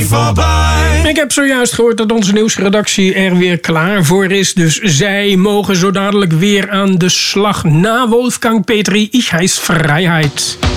voorbij. Ik heb zojuist gehoord dat onze nieuwsredactie er weer klaar voor is. Dus zij mogen zo dadelijk weer aan de slag. Na Wolfgang Petri, Ich heiß Vrijheid.